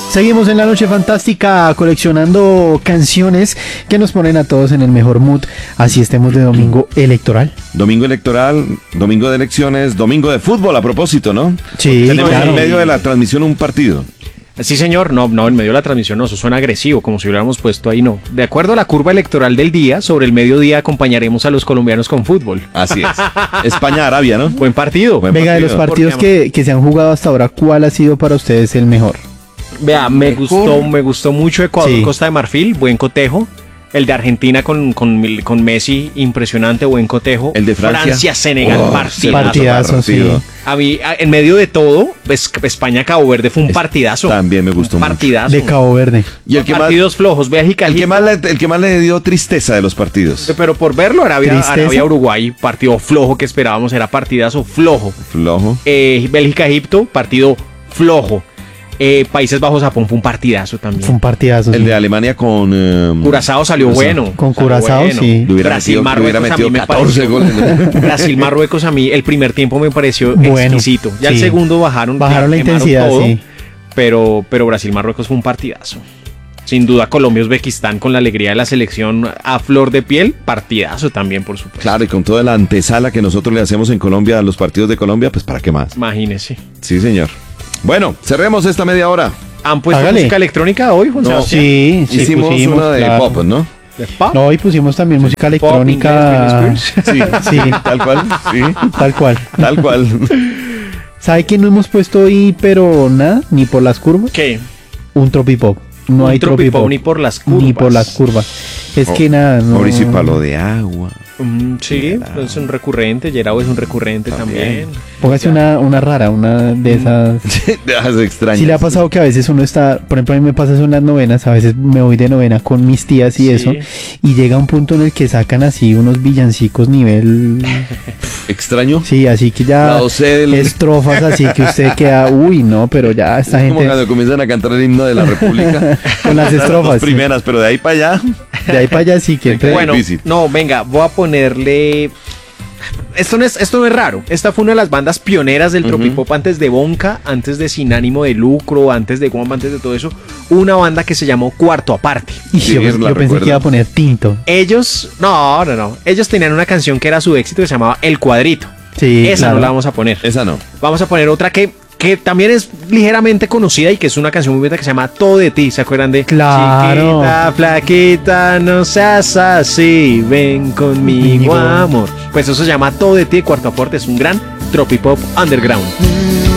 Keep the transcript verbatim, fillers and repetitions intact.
Seguimos en la noche fantástica coleccionando canciones que nos ponen a todos en el mejor mood. Así estemos de domingo electoral. Domingo electoral, domingo de elecciones, domingo de fútbol a propósito, ¿no? Sí, Tenemos claro. en medio de la transmisión un partido. Sí, señor, no, no, en medio de la transmisión no, eso suena agresivo, como si hubiéramos puesto ahí, no. De acuerdo a la curva electoral del día, sobre el mediodía acompañaremos a los colombianos con fútbol. Así es. España-Arabia, ¿no? Buen partido. Buen Venga, de los partido. partidos que, que se han jugado hasta ahora, ¿cuál ha sido para ustedes el mejor? Vea, me gustó, me gustó mucho Ecuador, Sí. Costa de Marfil, buen cotejo. El de Argentina con, con, con Messi, impresionante, buen cotejo. El de Francia. Senegal, Oh, partidazo. partidazo, sí. A mí, a- en medio de todo, es- España-Cabo Verde fue un partidazo. También me gustó Un mucho. partidazo. De Cabo Verde. Y el que más, Partidos flojos, Bélgica, el que Egipto. más le, el que más le dio tristeza de los partidos. Pero por verlo, Arabia, Tristeza. Arabia Uruguay, partido flojo que esperábamos, era partidazo flojo. Flojo. Eh, Bélgica Egipto, partido flojo. Eh, Países Bajos Japón fue un partidazo también. Fue un partidazo. El sí. de Alemania con... eh, Curazao salió Curazao. bueno. Con salió Curazao, bueno. sí. Le hubiera Brasil, metido, le hubiera Marruecos, a metido mí me catorce pareció- goles. ¿no? Brasil, Marruecos, a mí el primer tiempo me pareció Bueno, exquisito. Ya sí. el segundo bajaron. Bajaron la quemaron intensidad, todo, sí. Pero, pero Brasil, Marruecos fue un partidazo. Sin duda, Colombia, Uzbekistán, con la alegría de la selección a flor de piel, partidazo también, por supuesto. Claro, y con toda la antesala que nosotros le hacemos en Colombia a los partidos de Colombia, pues ¿para qué más? Imagínese. Sí, señor. Bueno, cerremos esta media hora. ¿Han puesto Hágale. música electrónica hoy, Juan No, Sebastián? Sí, sí, Hicimos pusimos, una de claro. pop, ¿no? ¿De pop? No, y pusimos también música Pop, electrónica. inglés, Britney Spears. Sí, Sí, tal cual. Sí, tal cual. tal cual. ¿Sabe que no hemos puesto hoy, pero nada? Ni por las curvas. ¿Qué? Un tropipop. No Un hay tropipop tropipop. ni por las curvas. Ni por las curvas. Es que nada, no. Mauricio y Palo de Agua. Mm, sí, es un recurrente. Yerao es un recurrente también. También. Póngase una, una rara, una de esas. De las extrañas. Sí le ha pasado que a veces uno está, por ejemplo a mí me pasa eso en las novenas, a veces me voy de novena con mis tías y Sí. eso, y llega un punto en el que sacan así unos villancicos nivel, ¿Extraño? sí, así que ya La C del... estrofas así que usted queda, uy no, pero ya esta Como gente cuando comienzan a cantar el himno de la República. con las Las estrofas, dos sí. primeras, pero de ahí para allá. De ahí para allá sí que Qué Bueno, difícil. no, venga, voy a ponerle... Esto no, es, esto no es raro. Esta fue una de las bandas pioneras del Ujú. tropipop antes de Bonka, antes de Sin Ánimo de Lucro, antes de Guam, antes de todo eso. Una banda que se llamó Cuarto Aparte. y Sí, yo, la yo pensé recuerdo. que iba a poner tinto, Ellos, no, no, no. Ellos tenían una canción que era su éxito que se llamaba El Cuadrito. sí, Esa claro. no la vamos a poner. Esa no. Vamos a poner otra que, que también es ligeramente conocida y que es una canción muy bonita que se llama Todo de ti. ¿Se acuerdan de? Claro. Chiquita, flaquita, no seas así, ven conmigo, Conmigo. amor. Pues eso se llama Todo de ti. Cuarto Aporte es un gran tropipop underground.